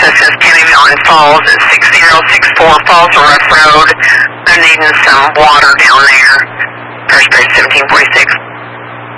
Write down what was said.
this is Tammy Mountain Falls at 6064 Falls Rough Road. They're needing some water down there. First base 1746.